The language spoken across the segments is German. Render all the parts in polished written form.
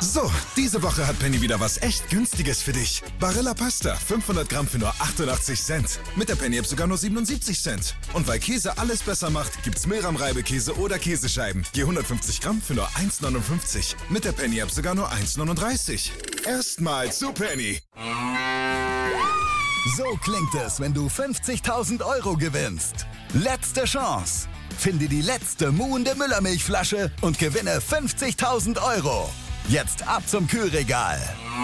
So, diese Woche hat Penny wieder was echt Günstiges für dich. Barilla Pasta, 500 Gramm für nur 88 Cent. Mit der Penny-App sogar nur 77 Cent. Und weil Käse alles besser macht, gibt's Milram-Reibekäse oder Käsescheiben. Je 150 Gramm für nur 1,59. Mit der Penny-App sogar nur 1,39. Erstmal zu Penny. So klingt es, wenn du 50.000 Euro gewinnst. Letzte Chance. Finde die letzte muhende Müllermilchflasche und gewinne 50.000 Euro. Jetzt ab zum Kühlregal.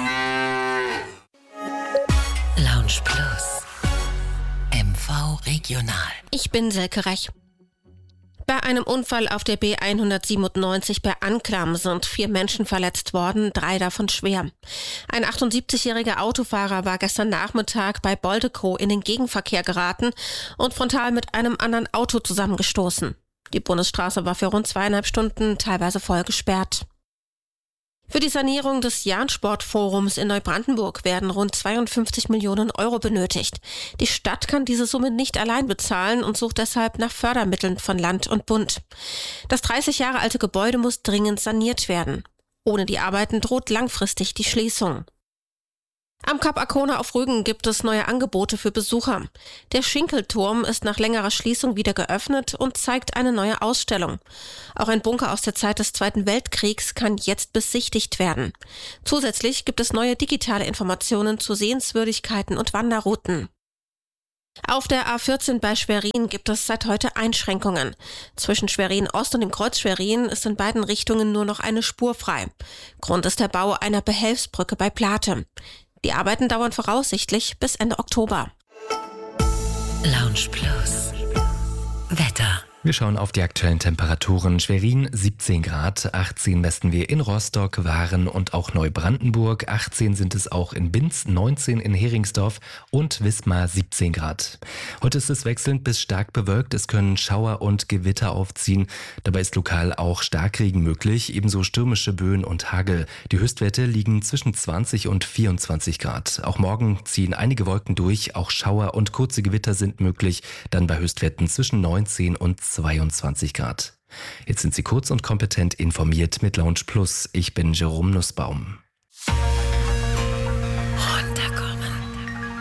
Lounge Plus. MV Regional. Ich bin Silke Rech. Bei einem Unfall auf der B197 bei Anklam sind 4 Menschen verletzt worden, 3 davon schwer. Ein 78-jähriger Autofahrer war gestern Nachmittag bei Boldekow in den Gegenverkehr geraten und frontal mit einem anderen Auto zusammengestoßen. Die Bundesstraße war für rund 2,5 Stunden teilweise voll gesperrt. Für die Sanierung des Jahn-Sport-Forums in Neubrandenburg werden rund 52 Millionen Euro benötigt. Die Stadt kann diese Summe nicht allein bezahlen und sucht deshalb nach Fördermitteln von Land und Bund. Das 30 Jahre alte Gebäude muss dringend saniert werden. Ohne die Arbeiten droht langfristig die Schließung. Am Kap Arkona auf Rügen gibt es neue Angebote für Besucher. Der Schinkelturm ist nach längerer Schließung wieder geöffnet und zeigt eine neue Ausstellung. Auch ein Bunker aus der Zeit des Zweiten Weltkriegs kann jetzt besichtigt werden. Zusätzlich gibt es neue digitale Informationen zu Sehenswürdigkeiten und Wanderrouten. Auf der A14 bei Schwerin gibt es seit heute Einschränkungen. Zwischen Schwerin Ost und dem Kreuz Schwerin ist in beiden Richtungen nur noch eine Spur frei. Grund ist der Bau einer Behelfsbrücke bei Plate. Die Arbeiten dauern voraussichtlich bis Ende Oktober. Lounge Plus. Wetter. Wir schauen auf die aktuellen Temperaturen. Schwerin 17 Grad, 18 messen wir in Rostock, Waren und auch Neubrandenburg. 18 sind es auch in Binz, 19 in Heringsdorf und Wismar 17 Grad. Heute ist es wechselnd bis stark bewölkt. Es können Schauer und Gewitter aufziehen. Dabei ist lokal auch Starkregen möglich, ebenso stürmische Böen und Hagel. Die Höchstwerte liegen zwischen 20 und 24 Grad. Auch morgen ziehen einige Wolken durch, auch Schauer und kurze Gewitter sind möglich, dann bei Höchstwerten zwischen 19 und 22 Grad. Jetzt sind Sie kurz und kompetent informiert mit Lounge Plus. Ich bin Jerome Nussbaum.